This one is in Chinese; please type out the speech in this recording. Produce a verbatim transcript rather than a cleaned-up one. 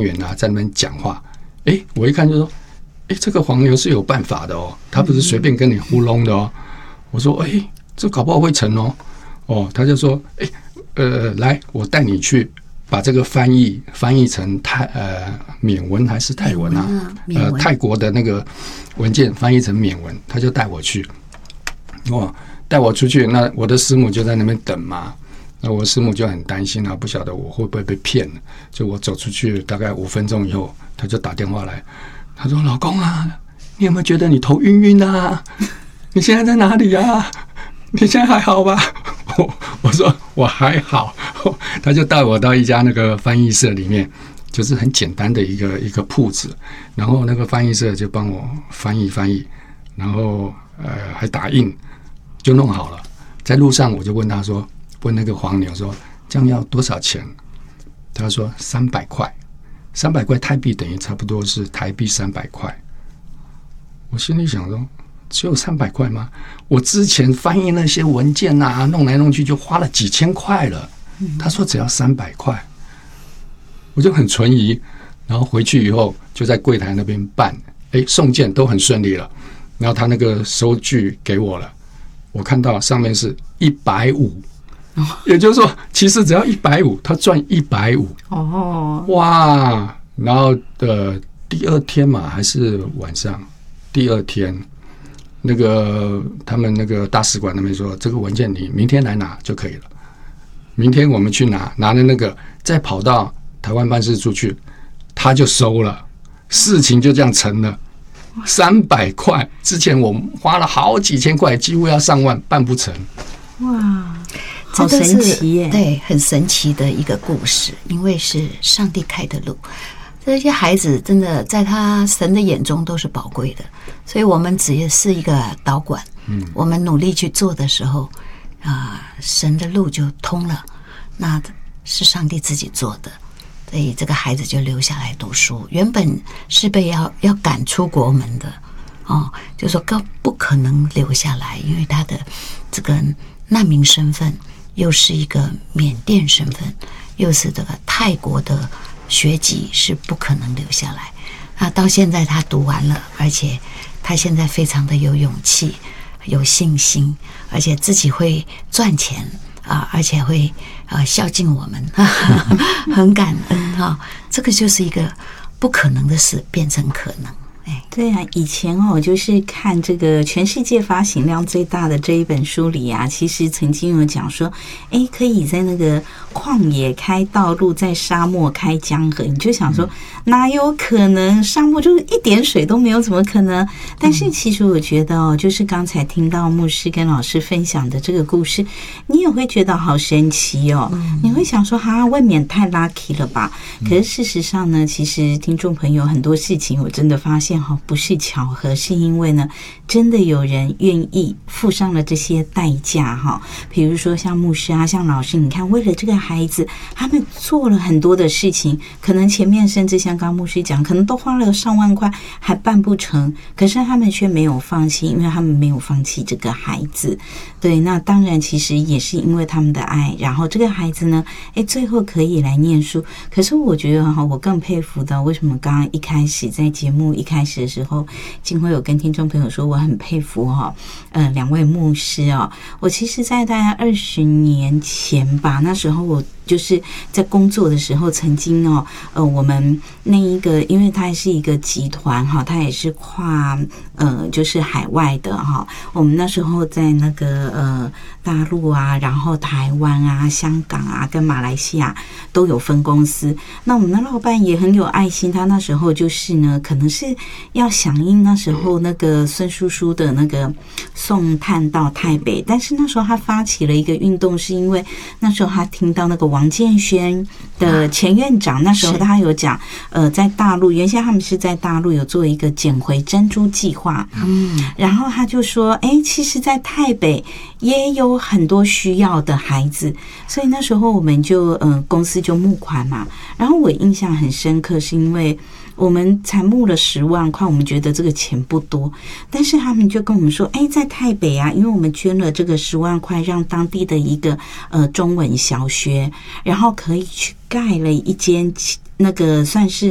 员啊在那边讲话，哎，我一看就说，哎，这个黄牛是有办法的哦，他不是随便跟你糊弄的哦。我说，哎，这搞不好会成哦。哦，他就说，哎，呃，来，我带你去把这个翻译翻译成泰呃缅文还是泰文啊？文呃，泰国的那个文件翻译成缅文，他就带我去。哦，带我出去，那我的师母就在那边等嘛。那我师母就很担心啊，不晓得我会不会被骗了。就我走出去大概五分钟以后，他就打电话来，他说：“老公啊，你有没有觉得你头晕晕啊？你现在在哪里啊？你现在还好吧？”我我说我还好。他就带我到一家那个翻译社里面，就是很简单的一个一个铺子，然后那个翻译社就帮我翻译翻译，然后呃还打印，就弄好了。在路上我就问他说。问那个黄牛说这样要多少钱？他说三百块，三百块泰币等于差不多是台币三百块。我心里想说，只有三百块吗？我之前翻译那些文件啊，弄来弄去就花了几千块了。他说只要三百块，我就很存疑。然后回去以后就在柜台那边办，哎，送件都很顺利了。然后他那个收据给我了，我看到上面是一百五。也就是说，其实只要一百五，他赚一百五哦，哇！然后的第二天嘛，还是晚上，第二天，那个他们那个大使馆那边说，这个文件你明天来拿就可以了。明天我们去拿，拿了那个，再跑到台湾办事处去，他就收了，事情就这样成了。三百块，之前我花了好几千块，几乎要上万，办不成。 哇！好神奇耶！ 对，很神奇的一个故事，因为是上帝开的路。这些孩子真的在他神的眼中都是宝贵的，所以我们只是一个导管，嗯，我们努力去做的时候，啊、呃，神的路就通了，那是上帝自己做的，所以这个孩子就留下来读书。原本是被要要赶出国门的，哦，就说更不可能留下来，因为他的这个难民身份。又是一个缅甸身份，又是这个泰国的学籍，是不可能留下来。那到现在他读完了，而且他现在非常的有勇气、有信心，而且自己会赚钱啊，而且会呃孝敬我们，很感恩哈。这个就是一个不可能的事变成可能。 对啊，以前哦，就是看这个全世界发行量最大的这一本书里啊，其实曾经有讲说，哎，可以在那个旷野开道路，在沙漠开江河。你就想说，哪有可能？沙漠就是一点水都没有，怎么可能？但是其实我觉得哦，就是刚才听到牧师跟老师分享的这个故事，你也会觉得好神奇哦。你会想说，哈，未免太 lucky 了吧？可是事实上呢，其实听众朋友很多事情，我真的发现哈。不是巧合，是因为呢，真的有人愿意付上了这些代价哈。比如说像牧师啊，像老师，你看为了这个孩子，他们做了很多的事情，可能前面甚至像刚牧师讲，可能都花了上万块还办不成，可是他们却没有放弃，因为他们没有放弃这个孩子。对，那当然其实也是因为他们的爱，然后这个孩子呢，哎，最后可以来念书。可是我觉得哈，我更佩服的，为什么刚刚一开始在节目一开始的时候，静慧有跟听众朋友说，我很佩服哈，呃，两位牧师哦。我其实，在大概二十年前吧，那时候我就是在工作的时候，曾经哦，呃，我们那一个，因为它是一个集团哈，它也是跨呃，就是海外的哈。我们那时候在那个呃大陆啊，然后台湾啊、香港啊，跟马来西亚都有分公司。那我们的老板也很有爱心，他那时候就是呢，可能是要响应那时候那个孙叔叔的那个送炭到台北，但是那时候他发起了一个运动，是因为那时候他听到那个王建煊的前院长，那时候他有讲，呃，在大陆原先他们是在大陆有做一个捡回珍珠计划，嗯，然后他就说，哎，其实在台北也有很多需要的孩子，所以那时候我们就呃公司就募款嘛，然后我印象很深刻，是因为我们才募了十万块，我们觉得这个钱不多，但是他们就跟我们说，哎，在台北啊，因为我们捐了这个十万块，让当地的一个呃中文小学，然后可以去盖了一间那个算是